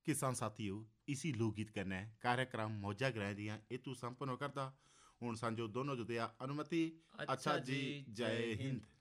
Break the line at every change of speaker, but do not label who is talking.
किसान साथियों, इसी लोकगीत कन्नै कार्यक्रम मौजा ग्रह दियां हेतु संपन्न करदा। हुण सांजो दोनों जुदिया अनुमति।
अच्छा
अच्छा
जी,
जी,
जय
जय
हिंद।
हिंद।